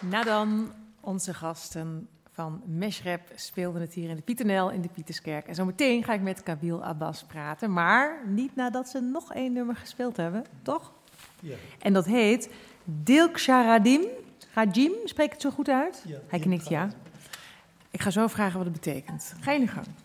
Nadan, onze gasten van Meshrep speelden het hier in de Pieternel in de Pieterskerk. En zometeen ga ik met Kabil Abbas praten, maar niet nadat ze nog 1 nummer gespeeld hebben, toch? Ja. En dat heet Dilksha Rajim, spreek ik het zo goed uit? Ja. Hij knikt ja. Ik ga zo vragen wat het betekent. Ga je nu gang.